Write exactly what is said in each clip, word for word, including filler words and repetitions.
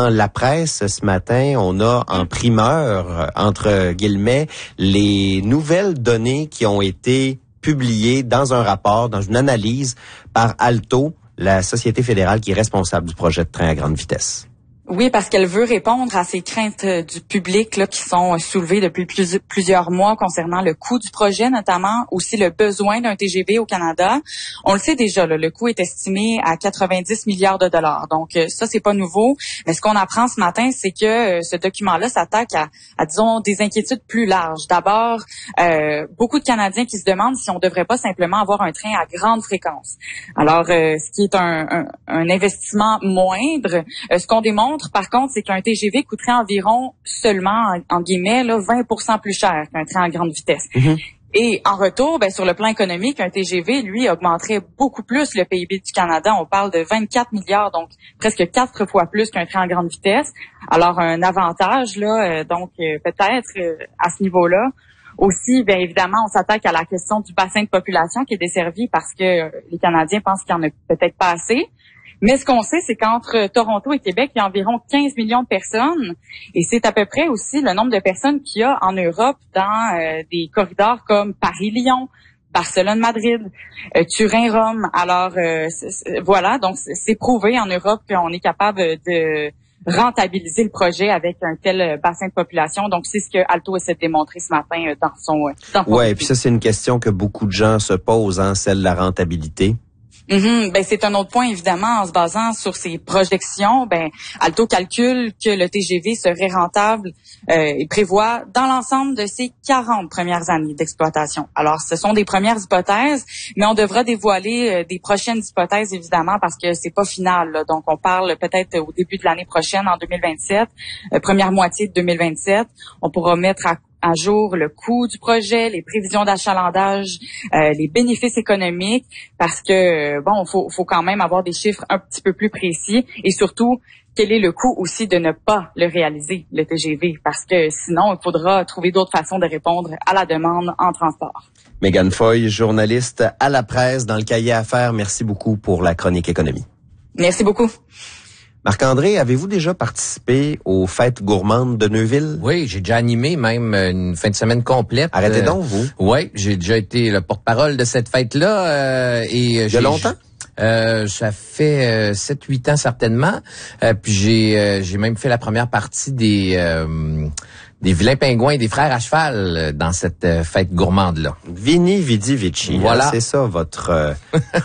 dans la presse ce matin, on a en primeur, entre guillemets, les nouvelles données qui ont été publiées dans un rapport, dans une analyse par Alto, la société fédérale qui est responsable du projet de train à grande vitesse. Oui, parce qu'elle veut répondre à ces craintes du public là qui sont soulevées depuis plus, plusieurs mois concernant le coût du projet, notamment aussi le besoin d'un T G V au Canada. On le sait déjà, là, le coût est estimé à quatre-vingt-dix milliards de dollars. Donc ça, c'est pas nouveau. Mais ce qu'on apprend ce matin, c'est que euh, ce document-là s'attaque à, à, disons, des inquiétudes plus larges. D'abord, euh, beaucoup de Canadiens qui se demandent si on devrait pas simplement avoir un train à grande fréquence. Alors, euh, ce qui est un, un, un investissement moindre, euh, ce qu'on démontre, par contre, c'est qu'un T G V coûterait environ seulement, en, en guillemets, là, vingt pour cent plus cher qu'un train à grande vitesse. Mm-hmm. Et en retour, ben, sur le plan économique, un T G V, lui, augmenterait beaucoup plus le P I B du Canada. On parle de vingt-quatre milliards, donc presque quatre fois plus qu'un train à grande vitesse. Alors, un avantage, là, euh, donc euh, peut-être euh, à ce niveau-là. Aussi, bien évidemment, on s'attaque à la question du bassin de population qui est desservi parce que euh, les Canadiens pensent qu'il n'y en a peut-être pas assez. Mais ce qu'on sait, c'est qu'entre Toronto et Québec, il y a environ quinze millions de personnes. Et c'est à peu près aussi le nombre de personnes qu'il y a en Europe dans euh, des corridors comme Paris-Lyon, Barcelone-Madrid, euh, Turin-Rome. Alors, euh, c'est, c'est, voilà, donc c'est, c'est prouvé en Europe qu'on est capable de rentabiliser le projet avec un tel bassin de population. Donc, c'est ce que Alto essaie de démontrer ce matin dans son... Dans son ouais, et puis ça, c'est une question que beaucoup de gens se posent, hein, celle de la rentabilité. Mm-hmm. Ben c'est un autre point évidemment en se basant sur ces projections. Ben Alto calcule que le T G V serait rentable euh, et prévoit dans l'ensemble de ses quarante premières années d'exploitation. Alors ce sont des premières hypothèses, mais on devra dévoiler euh, des prochaines hypothèses évidemment parce que c'est pas final. Là. Donc on parle peut-être au début de l'année prochaine en deux mille vingt-sept, euh, première moitié de deux mille vingt-sept, on pourra mettre à à jour le coût du projet, les prévisions d'achalandage, euh, les bénéfices économiques, parce que bon, faut faut quand même avoir des chiffres un petit peu plus précis et surtout quel est le coût aussi de ne pas le réaliser, le T G V, parce que sinon il faudra trouver d'autres façons de répondre à la demande en transport. Mégane Foy, journaliste à la presse dans le Cahier Affaires, merci beaucoup pour la chronique économie. Merci beaucoup. Marc-André, avez-vous déjà participé aux fêtes gourmandes de Neuville? Oui, j'ai déjà animé même une fin de semaine complète. Arrêtez donc, vous. Oui, j'ai déjà été le porte-parole de cette fête-là. Euh, et Il y a longtemps? Euh, ça fait euh, sept huit ans certainement. Euh, puis j'ai euh, j'ai même fait la première partie des euh, des vilains pingouins et des frères à cheval dans cette euh, fête gourmande-là. Vini Vidi Vici. Voilà. Hein, c'est ça votre euh,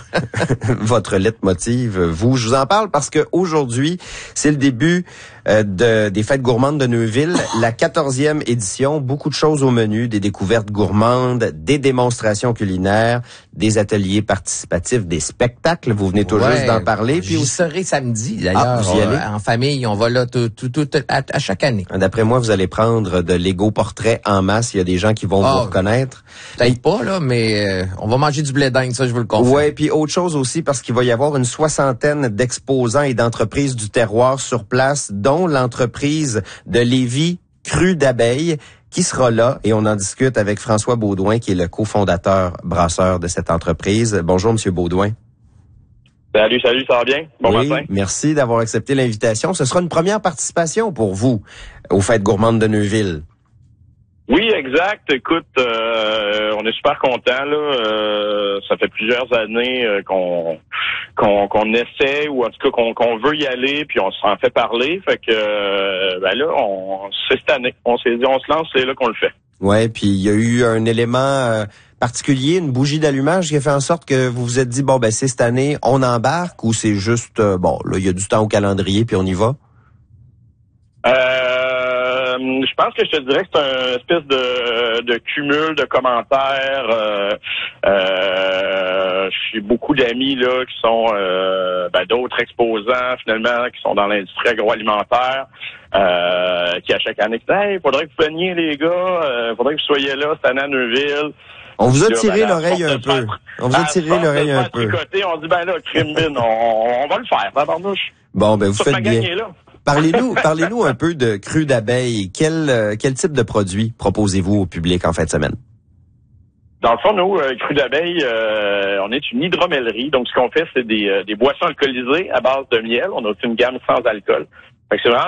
votre leitmotiv. Vous, je vous en parle parce que aujourd'hui, c'est le début euh, de des fêtes gourmandes de Neuville, la quatorzième édition. Beaucoup de choses au menu, des découvertes gourmandes, des démonstrations culinaires, des ateliers participatifs, des spectacles. Vous venez tout ouais, juste d'en parler. Puis j'y serai samedi d'ailleurs. Ah, vous y allez? En famille, on va là tout, tout, tout à, à chaque année. D'après moi, vous allez prendre de Lego portrait en masse. Il y a des gens qui vont oh, vous reconnaître. Peut-être pas là, mais euh, on va manger du blé d'Inde, ça je vous le confirme. Ouais, puis autre chose aussi parce qu'il va y avoir une soixantaine d'exposants et d'entreprises du terroir sur place, dont l'entreprise de Lévis Cru d'abeilles, qui sera là et on en discute avec François Baudouin, qui est le cofondateur brasseur de cette entreprise. Bonjour, Monsieur Baudouin. Salut, salut, ça va bien? Bon oui, matin. Merci d'avoir accepté l'invitation. Ce sera une première participation pour vous aux Fêtes gourmandes de Neuville. Oui, exact. Écoute, euh, on est super contents, là. Euh, ça fait plusieurs années euh, qu'on qu'on qu'on essaie ou en tout cas qu'on qu'on veut y aller, puis on s'en fait parler. Fait que euh, ben là, on c'est cette année. On s'est dit on se lance, c'est là qu'on le fait. Ouais, puis il y a eu un élément euh, particulier, une bougie d'allumage qui a fait en sorte que vous vous êtes dit bon ben c'est cette année, on embarque ou c'est juste euh, bon là il y a du temps au calendrier puis on y va. Euh, je pense que je te dirais que c'est un espèce de, de cumul de commentaires. Euh, euh, j'ai beaucoup d'amis là qui sont euh, ben, d'autres exposants finalement qui sont dans l'industrie agroalimentaire, euh, qui à chaque année disent hey, faudrait que vous veniez les gars, euh, faudrait que vous soyez là cette année à Neuville. On vous a tiré l'oreille un peu. On vous a tiré l'oreille un peu. On dit ben là, crime bin, on, on va le faire, tabarnouche. Bon ben vous faites bien. Parlez-nous, parlez-nous un peu de Cru d'abeilles. Quel, euh, quel type de produit proposez-vous au public en fin de semaine? Dans le fond, nous, euh, Cru d'abeilles, euh, on est une hydromellerie. Donc, ce qu'on fait, c'est des, euh, des boissons alcoolisées à base de miel. On a aussi une gamme sans alcool. Fait que c'est vraiment